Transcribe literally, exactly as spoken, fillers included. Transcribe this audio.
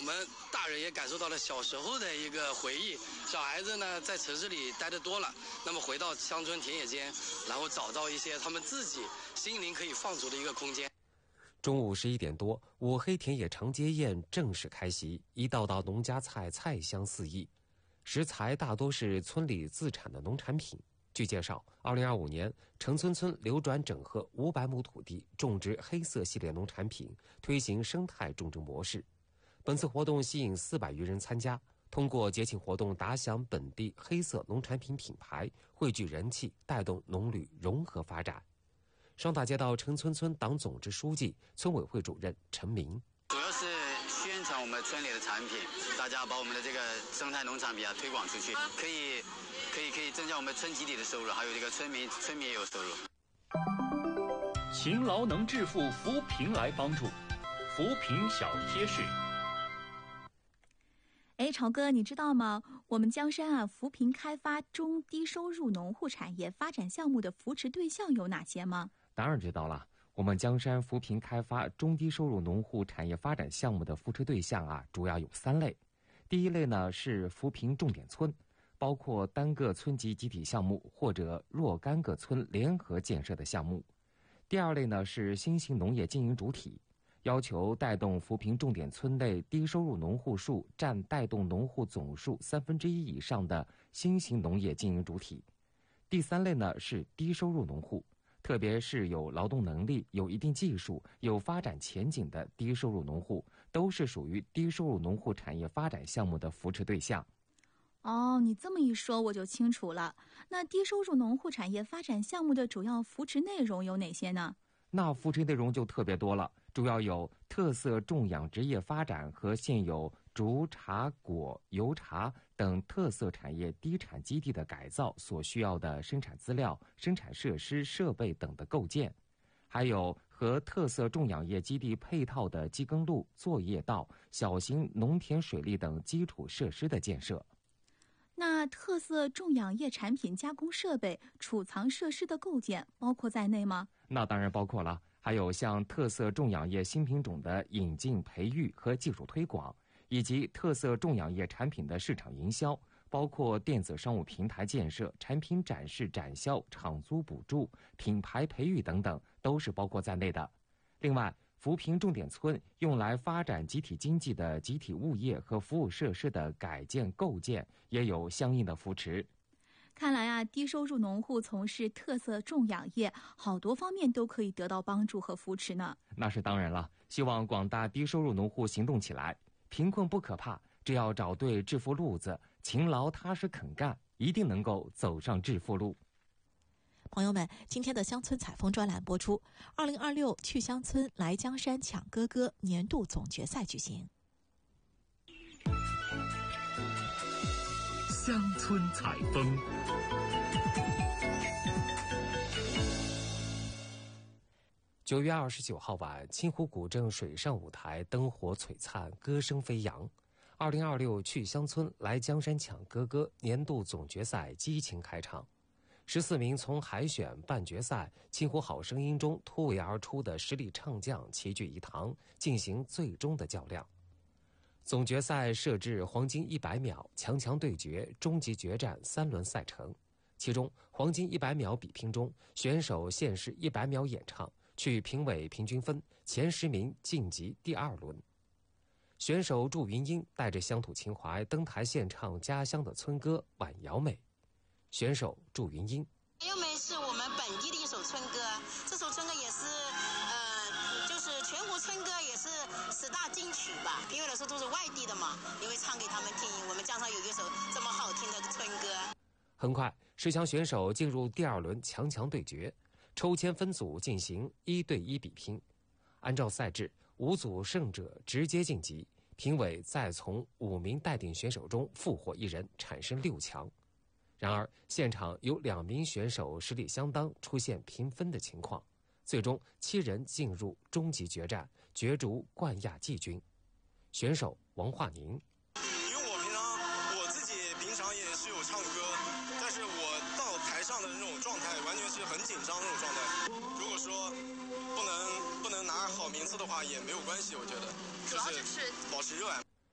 们大人也感受到了小时候的一个回忆。小孩子呢，在城市里待得多了，那么回到乡村田野间，然后找到一些他们自己心灵可以放逐的一个空间。 中午十一点多，五黑田野长街宴正式开席，一道道农家菜菜香四溢，食材大多是村里自产的农产品。据介绍，二零二五年，城村村流转整合五百亩土地，种植黑色系列农产品，推行生态种植模式。本次活动吸引四百余人参加，通过节庆活动打响本地黑色农产品品牌，汇聚人气，带动农旅融合发展。双塔街道城村村党总支书记、村委会主任陈明。 主要是宣传我们村里的产品，大家把我们的这个生态农产品啊推广出去，可以可以可以增加我们村集体的收入，还有这个村民村民也有收入。 勤劳能致富，扶贫来帮助，扶贫小贴士。 哎，朝哥，你知道吗？我们江山啊，扶贫开发中低收入农户产业发展项目的扶持对象有哪些吗？ 当然知道了，我们江山扶贫开发中低收入农户产业发展项目的扶持对象啊，主要有三类。第一类呢是扶贫重点村，包括单个村级集体项目或者若干个村联合建设的项目。第二类呢是新型农业经营主体，要求带动扶贫重点村内低收入农户数占带动农户总数三分之一以上的新型农业经营主体。第三类呢是低收入农户，特别是有劳动能力、有一定技术、有发展前景的低收入农户，都是属于低收入农户产业发展项目的扶持对象。 哦，你这么一说我就清楚了。那低收入农户产业发展项目的主要扶持内容有哪些呢？ 那扶持内容就特别多了，主要有特色种养殖业发展和现有竹、茶、果、油茶等特色产业低产基地的改造所需要的生产资料、生产设施、设备等的构建，还有和特色种养业基地配套的机耕路、作业道、小型农田水利等基础设施的建设。 那特色种养业产品加工设备、储藏设施的构建包括在内吗？ 那当然包括了，还有像特色种养业新品种的引进培育和技术推广，以及特色种养业产品的市场营销，包括电子商务平台建设、产品展示展销、场租补助、品牌培育等等，都是包括在内的。另外，扶贫重点村用来发展集体经济的集体物业和服务设施的改建构建也有相应的扶持。 看来啊，低收入农户从事特色种养业，好多方面都可以得到帮助和扶持呢。 那是当然了，希望广大低收入农户行动起来，贫困不可怕，只要找对致富路子，勤劳踏实肯干，一定能够走上致富路。 朋友们，今天的乡村采风专栏播出，二零二六去乡村来江山抢歌歌年度总决赛举行。 乡村采风。 九月二十九号晚，清湖古镇水上舞台灯火璀璨，歌声飞扬。二零二六去乡村来江山抢歌歌年度总决赛激情开场。十四名从海选、半决赛、清湖好声音中突围而出的实力唱将齐聚一堂，进行最终的较量。总决赛设置黄金一百秒、强强对决、终极决战三轮赛程。其中，黄金一百秒比拼中，选手限时一百秒演唱，取评委平均分，前十名晋级第二轮。选手祝云英带着乡土情怀登台献唱家乡的村歌《晚瑶美》。选手祝云英， 晚瑶美是我们本地的一首村歌，这首村歌也是呃，就是全国村歌也是十大金曲吧，因为有时候都是外地的嘛，因为唱给他们听，我们江上有一首这么好听的村歌。 很快，十强选手进入第二轮强强对决，抽签分组进行一对一比拼。按照赛制，五组胜者直接晋级，评委再从五名待定选手中复活一人，产生六强。然而，现场有两名选手实力相当，出现平分的情况，最终七人进入终极决战，角逐冠亚季军。选手王化宁， 因为我平常我自己平常也是有唱歌，但是我到台上的那种状态完全是很紧张那种状态。如果说不能不能拿好名次的话也没有关系，我觉得就是保持热爱。